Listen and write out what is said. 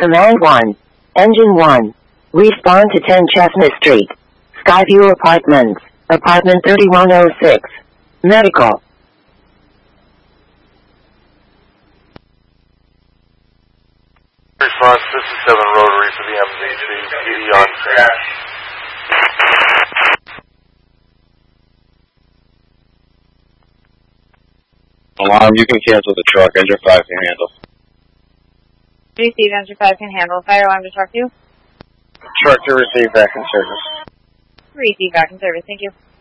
Command 1. Engine 1. Respond to 10 Chestnut Street. Skyview Apartments. Apartment 3106. Medical. Response 57 Rotary for the MZC. PD on crash. Alarm, you can cancel the truck. Engine 5 can handle. Receive, Engine 5 can handle. Fire alarm to truck 2. Truck to receive back in service. Receive back in service, thank you.